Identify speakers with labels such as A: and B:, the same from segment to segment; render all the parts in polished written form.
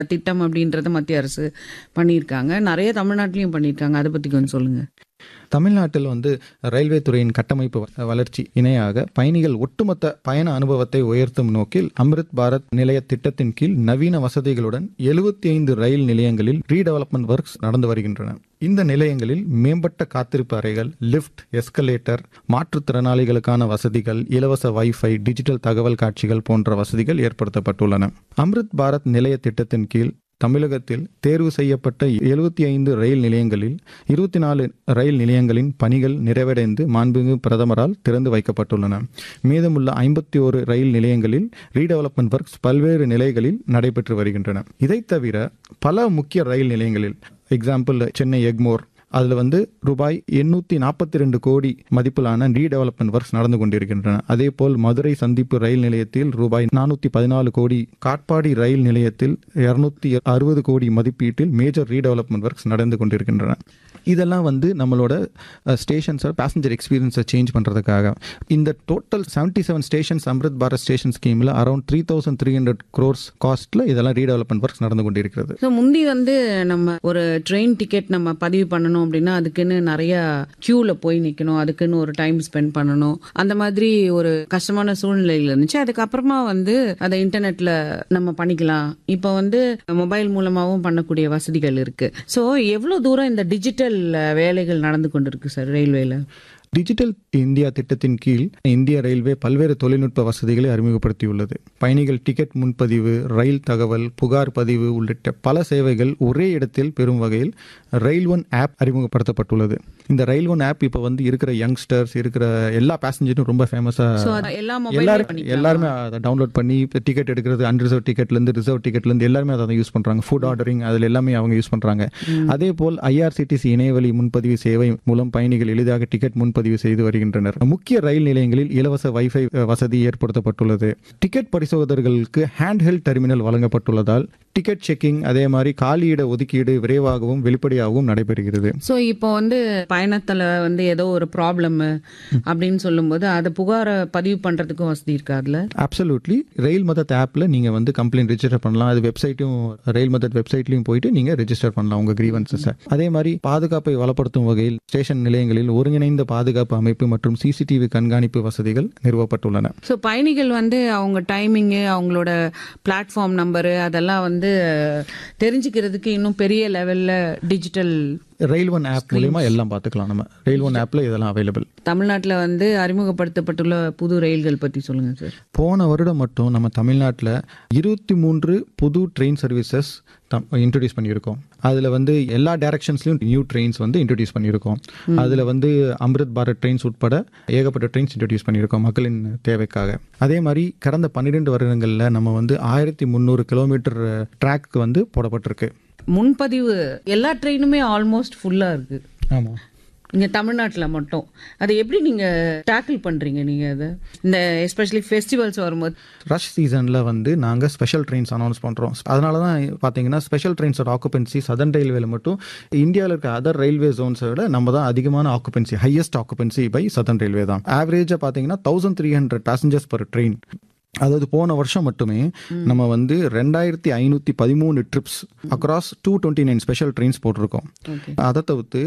A: திட்டம் அப்படின்றத மத்திய அரசு பண்ணியிருக்காங்க. நிறைய தமிழ்நாட்டிலையும் பண்ணியிருக்காங்க. அதை பற்றி கொஞ்சம் சொல்லுங்கள்.
B: தமிழ்நாட்டில் ரயில்வே துறையின் கட்டமைப்பு வளர்ச்சி இணையாக பயணிகள் ஒட்டுமொத்த பயண அனுபவத்தை உயர்த்தும் நோக்கில் அம்ரித் பாரத் நிலைய திட்டத்தின் கீழ் நவீன வசதிகளுடன் 75 ரயில் நிலையங்களில் ரீடெவலப்மெண்ட் ஒர்க்ஸ் நடந்து வருகின்றன. இந்த நிலையங்களில் மேம்பட்ட காத்திருப்பு அறைகள், லிஃப்ட், எஸ்கலேட்டர், மாற்றுத்திறனாளிகளுக்கான வசதிகள், இலவச வைஃபை, டிஜிட்டல் தகவல் காட்சிகள் போன்ற வசதிகள் ஏற்படுத்தப்பட்டுள்ளன. அம்ரித் பாரத் நிலைய திட்டத்தின் கீழ் தமிழகத்தில் தேர்வு செய்யப்பட்ட 75 ரயில் நிலையங்களில் 24 ரயில் நிலையங்களின் பணிகள் நிறைவடைந்து மாண்புமிகு பிரதமரால் திறந்து வைக்கப்பட்டுள்ளன. மீதமுள்ள 51 ரயில் நிலையங்களில் ரீடெவலப்மெண்ட் ஒர்க்ஸ் பல்வேறு நிலைகளில் நடைபெற்று வருகின்றன. இதை தவிர பல முக்கிய ரயில் நிலையங்களில், எக்ஸாம்பிள் சென்னை எக்மோர், அதில் ரூபாய் 842 கோடி மதிப்பிலான ரீடெவலப்மெண்ட் ஒர்க்ஸ் நடந்து கொண்டிருக்கின்றன. அதேபோல் மதுரை சந்திப்பு ரயில் நிலையத்தில் ரூபாய் 414 கோடி, காட்பாடி ரயில் நிலையத்தில் 260 கோடி மதிப்பீட்டில் மேஜர் ரீடெவலப்மெண்ட் ஒர்க்ஸ் நடந்து கொண்டிருக்கின்றன. இதெல்லாம் நம்மளோட ஸ்டேஷன்ஸை பேசஞ்சர் எக்ஸ்பீரியன்ஸை சேஞ்ச் பண்ணுறதுக்காக. இந்த total 77 stations Amrit Bharat station ஸ்கீமில் அரௌண்ட் 3,300 crores காஸ்ட்டில் இதெல்லாம் ரீடெவலப்மெண்ட் ஒர்க்ஸ் நடந்து கொண்டிருக்கிறது.
A: ஸோ முந்தி நம்ம ஒரு ட்ரெயின் டிக்கெட் நம்ம பதிவு பண்ணணும் அப்படின்னா அதுக்குன்னு நிறைய கியூவில் போய் நிற்கணும், அதுக்குன்னு ஒரு டைம் ஸ்பெண்ட் பண்ணணும், அந்த மாதிரி ஒரு கஷ்டமான சூழ்நிலையில் இருந்துச்சு. அதுக்கப்புறமா அதை இன்டர்நெட்டில் நம்ம பண்ணிக்கலாம். இப்போ மொபைல் மூலமாகவும் பண்ணக்கூடிய வசதிகள் இருக்கு. ஸோ எவ்வளோ தூரம் இந்த டிஜிட்டல் வேலைகள் நடந்து கொண்டிருக்கு சார் ரயில்வேல?
B: டிஜிட்டல் இந்தியா திட்டத்தின் கீழ் இந்திய ரயில்வே பல்வேறு தொழில்நுட்ப வசதிகளை அறிமுகப்படுத்தியுள்ளது. பயணிகள் டிக்கெட் முன்பதிவு, ரயில் தகவல், புகார் பதிவு உள்ளிட்ட பல சேவைகள் ஒரே இடத்தில் பெறும் வகையில் ரயில் ஒன் ஆப் அறிமுகப்படுத்தப்பட்டுள்ளது. இந்த ரயில் ஒன் ஆப் இப்போ இருக்கிற யங்ஸ்டர்ஸ், இருக்கிற எல்லா பேசஞ்சரும் ரொம்ப ஃபேமஸாக எல்லாருமே அதை டவுன்லோட் பண்ணி டிக்கெட் எடுக்கிறது, அன்ரிசர்வ் டிக்கெட்லேருந்து ரிசர்வ் டிக்கெட்லேருந்து எல்லாருமே அதை யூஸ் பண்ணுறாங்க. ஃபுட் ஆர்டரிங் அதில் எல்லாமே அவங்க யூஸ் பண்ணுறாங்க. அதே போல் IRCTC இணையவழி முன்பதிவு சேவை மூலம் பயணிகள் எளிதாக டிக்கெட் முன்பதிவு செய்து வருகின்றனர். முக்கிய ரயில் நிலையங்களில் இலவச வைஃபை வசதி ஏற்படுத்தப்பட்டுள்ளது. Ticket பரிசோதகர்களுக்கு hand held terminal வழங்கப்பட்டுள்ளதால் ticket checking, அதே மாதிரி காலியிட ஒதுக்கீடு விரைவாகவும் வெளிப்படையாகவும் நடைபெறுகிறது.
A: ஸோ இப்போ பயணத்தில் ஏதோ ஒரு ப்ராப்ளம் அப்படின்னு சொல்லும்போது அதை புகாரை பதிவு பண்ணுறதுக்கும் வசதி இருக்கா அதில்?
B: அப்சல்யூட்லி. ரயில் மதத் ஆப்பில் நீங்கள் கம்ப்ளைண்ட் ரெஜிஸ்டர் பண்ணலாம். அது வெப்சைட்டும், ரயில் மதத் வெப்சைட்லையும் போயிட்டு நீங்கள் ரெஜிஸ்டர் பண்ணலாம் உங்கள் கிரீவன்ஸை. அதே மாதிரி பாதுகாப்பை வளப்படுத்தும் வகையில் ஸ்டேஷன் நிலையங்களில் ஒருங்கிணைந்த பாதுகாப்பு அமைப்பு மற்றும் CCTV கண்காணிப்பு வசதிகள் நிறுவப்பட்டுள்ளன.
A: ஸோ பயணிகள் அவங்க டைமிங்கு, அவங்களோட பிளாட்ஃபார்ம் நம்பரு அதெல்லாம் தெரிஞ்சுக்கிறதுக்கு இன்னும் பெரிய லெவலில் டிஜிட்டல்
B: ரயில் ஒன் ஆப் மூலமா எல்லாம் பார்த்துக்கலாம். நம்ம ரயில் ஒன் ஆப்ல இதெல்லாம் அவைலபிள்.
A: தமிழ்நாட்டில் அறிமுகப்படுத்தப்பட்டுள்ள புது ரயில்கள் பற்றி சொல்லுங்கள் சார்.
B: போன வருடம் மட்டும் நம்ம தமிழ்நாட்டில் 23 புது ட்ரெயின் சர்வீசஸ் இன்ட்ரடியூஸ் பண்ணியிருக்கோம். அதில் எல்லா டைரக்ஷன்ஸ்லையும் நியூ ட்ரெயின்ஸ் இன்ட்ரடியூஸ் பண்ணியிருக்கோம். அதில் அம்ரித் பாரத் ட்ரெயின்ஸ் உட்பட ஏகப்பட்ட ட்ரெயின்ஸ் இன்ட்ரடியூஸ் பண்ணியிருக்கோம் மக்களின் தேவைக்காக. அதே மாதிரி கடந்த 12 வருடங்களில் நம்ம 1300 கிலோமீட்டர் ட்ராக் போடப்பட்டிருக்கு.
A: முன்பதிவு எல்லா ட்ரெயினுமே ஆல்மோஸ்ட் ஃபுல்லாக இருக்கு.
B: ஆமாம்,
A: இங்கே தமிழ்நாட்டில் மட்டும். அதை எப்படி நீங்கள் டேக்கிள் பண்ணுறீங்க? நீங்கள் அதை இந்த எஸ்பெஷலி ஃபெஸ்டிவல்ஸ் வரும்போது
B: ரஷ் சீசனில் நாங்கள் ஸ்பெஷல் ட்ரெயின்ஸ் அனௌன்ஸ் பண்ணுறோம். அதனால தான் பார்த்தீங்கன்னா ஸ்பெஷல் ட்ரெயின்ஸோட ஆக்குபென்சி சதர்ன் ரயில்வேல மட்டும் இந்தியாவில் இருக்க அதர் ரயில்வே ஜோன்ஸை விட நம்ம தான் அதிகமான occupancy, highest occupancy by southern railway தான். ஆவரேஜாக பார்த்தீங்கன்னா 1300 பேசஞ்சர்ஸ் பர் ட்ரெயின். அதாவது போன வருஷம் மட்டுமே நம்ம 2513 ட்ரிப்ஸ் அக்ராஸ் 229 ஸ்பெஷல் ட்ரெயின்ஸ் போட்டிருக்கோம். அதை தவிர்த்து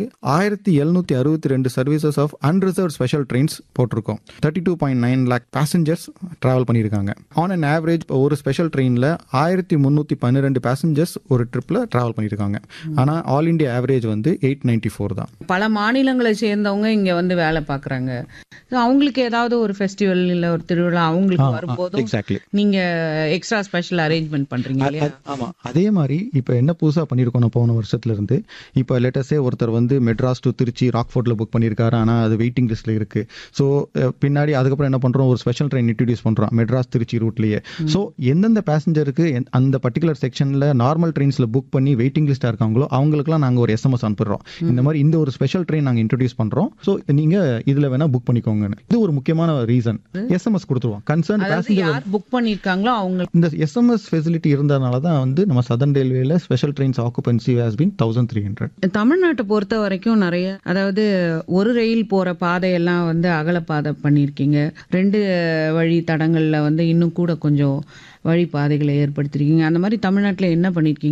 B: 1762 services of unreserved special trains போட்டிருக்கோம். 32.9 lakh பேசஞ்சர்ஸ் டிராவல் பண்ணியிருக்காங்க. ஆன் அன் ஆவரேஜ் ஒரு ஸ்பெஷல் ட்ரெயினில் 1312 பேசஞ்சர்ஸ் ஒரு ட்ரிப்பில் டிராவல் பண்ணியிருக்காங்க. ஆனால் ஆல் இண்டியா ஆவரேஜ் 894 தான்.
A: பல மாநிலங்களை சேர்ந்தவங்க இங்கே வேலை பார்க்குறாங்க. அவங்களுக்கு ஏதாவது ஒரு ஃபெஸ்டிவல் இல்லை ஒரு திருவிழா அவங்களுக்கு வரும்போது நீங்க எக்ஸ்ட்ரா ஸ்பெஷல் அரேஞ்ச்மெண்ட் பண்றீங்க இல்லையா?
B: ஆமா. அதே மாதிரி இப்போ என்ன புதுசா பண்ணிருக்கோம் போன வருஷத்துல இருந்து, இப்போ லேட்டஸ்டே ஒருத்தர் மெட்ராஸ் டு திருச்சி ராக்ஃபோர்ட்ல புக் பண்ணியிருக்காரு. ஆனா அது வெயிட்டிங் லிஸ்ட்ல இருக்கு. ஸோ பின்னாடி அதுக்கப்புறம் என்ன பண்றோம், ஒரு ஸ்பெஷல் ட்ரெயின் இன்ட்ரடியூஸ் பண்றோம் மெட்ராஸ் திருச்சி ரூட்லயே. ஸோ எந்தெந்த பேசஞ்சருக்கு அந்த பர்டிகுலர் செக்ஷன்ல நார்மல் ட்ரெயின்ஸ்ல புக் பண்ணி வெயிட்டிங் லிஸ்டா இருக்காங்களோ அவங்களுக்குலாம் நாங்க ஒரு SMS அனுப்புறோம். இந்த மாதிரி இந்த ஒரு ஸ்பெஷல் ட்ரெயின் நாங்க இன்ட்ரடியூஸ் பண்றோம். ஸோ நீங்க இதுல வேணா புக் பண்ணிக்கோங்க. இது ஒரு முக்கியமான ரீசன். SMS கொடுத்துருவோம். கன்சர்ன் பேசஞ்சர்
A: யார் புக் பண்ணிருக்காங்களோ அவங்க
B: இந்த எஸ்எம்எஸ் ஃபெசிலிட்டி இருந்ததுனால தான் வந்து நம்ம சதர்ன் ரயில்வேல special trains occupancy has been 1300.
A: தமிழ்நாட்டை பொறுத்த வரைக்கும் நிறைய, அதாவது ஒரு ரயில் போற பாதையெல்லாம் வந்து அகலப்பாதை பண்ணியிருக்கீங்க, 2 வழி தடங்கள்ல வந்து இன்னும் கூட கொஞ்சம் வழிபாதைகளை ஏற்படுத்திருக்கீங்க. அந்த மாதிரி தமிழ்நாட்டில் என்ன பண்ணிருக்கீங்க?